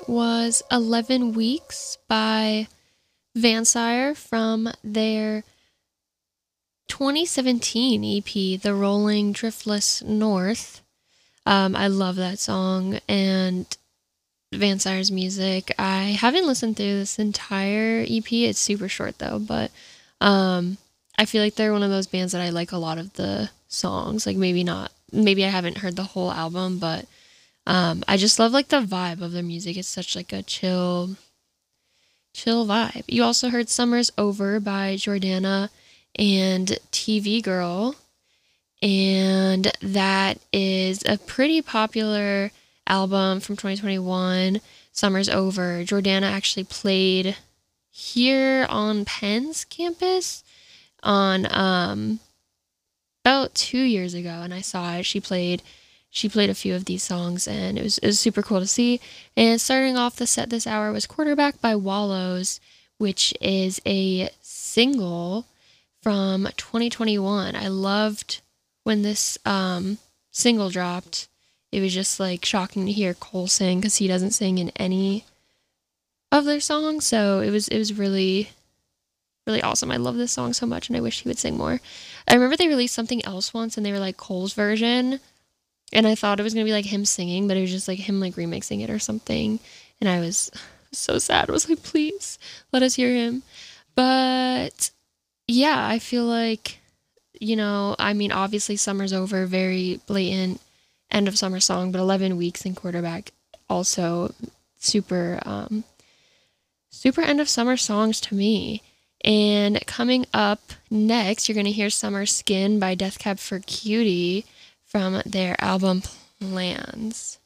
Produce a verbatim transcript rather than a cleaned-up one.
was eleven Weeks by Vansire from their twenty seventeen E P, The Rolling Driftless North. Um, I love that song and Vansire's music. I haven't listened through this entire E P. It's super short though, but um, I feel like they're one of those bands that I like a lot of the songs. Like maybe not, maybe I haven't heard the whole album, but um, I just love like the vibe of their music. It's such like a chill, chill vibe. You also heard Summer's Over by Jordana and T V Girl, and that is a pretty popular album from twenty twenty-one. Summer's Over. Jordana actually played here on Penn's campus on um about two years ago, and I saw it. She played she played a few of these songs, and it was it was super cool to see. And starting off the set this hour was Quarterback by Wallows, which is a single from twenty twenty-one. I loved when this um single dropped. It was just like shocking to hear Cole sing, because he doesn't sing in any of their songs. So it was it was really really awesome. I love this song so much, and I wish he would sing more. I remember they released something else once, and they were like Cole's version, and I thought it was gonna be like him singing, but it was just like him like remixing it or something. And I was so sad. I was like, please let us hear him. But yeah, I feel like, you know, I mean, obviously Summer's Over, very blatant end of summer song, but eleven Weeks and Quarterback also super um super end of summer songs to me. And coming up next, you're going to hear Summer Skin by Death Cab for Cutie from their album Plans.